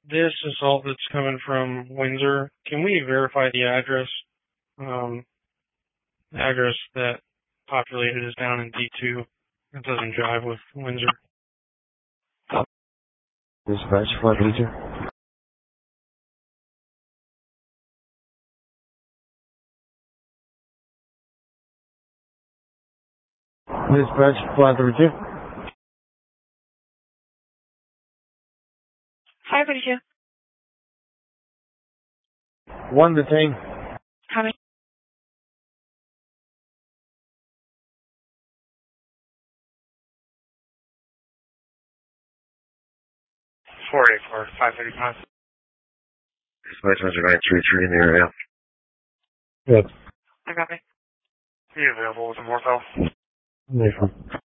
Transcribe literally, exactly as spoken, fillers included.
this assault that's coming from Windsor, can we verify the address? Um, the address that populated is down in D two. It doesn't jive with Windsor. Dispatch, Flood Windsor. Dispatch, Flood Windsor. five thirty-two. One detained. Coming. four eighty-four, five thirty-five. Dispatch, Windsor nine three three in the area. Good. I copy. Are you available with a Morpho? Nathan.